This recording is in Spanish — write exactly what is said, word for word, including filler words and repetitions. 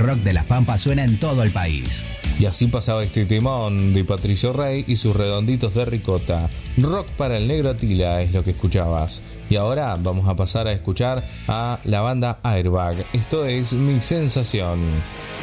rock de Las Pampas suena en todo el país. Y así pasaba este temón de Patricio Rey y sus redonditos de ricota. Rock para el negro Atila es lo que escuchabas. Y ahora vamos a pasar a escuchar a la banda Airbag. Esto es Mi Sensación.